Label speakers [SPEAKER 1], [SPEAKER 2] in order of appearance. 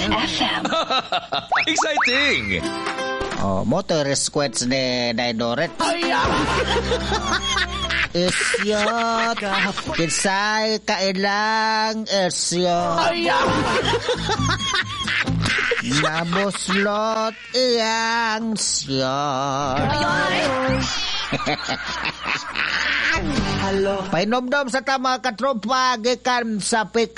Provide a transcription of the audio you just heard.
[SPEAKER 1] FM.
[SPEAKER 2] Exciting!
[SPEAKER 3] Oh, motor squats ni Daidoret. Isyot. Kinsay kailang isyot. Nabuslot iyang siyot. Painomdom sa tama katropa gikan sa pika.